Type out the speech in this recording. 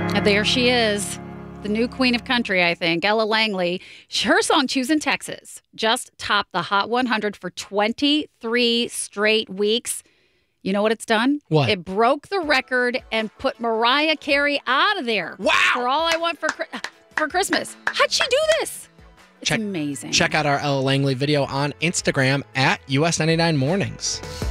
And there she is, the new queen of country, I think, Ella Langley. Her song, Choosing Texas, just topped the Hot 100 for 23 straight weeks. You know what it's done? What? It broke the record and put Mariah Carey out of there. Wow. For All I Want for Christmas. How'd she do this? It's amazing. Check out our Ella Langley video on Instagram at US99 Mornings.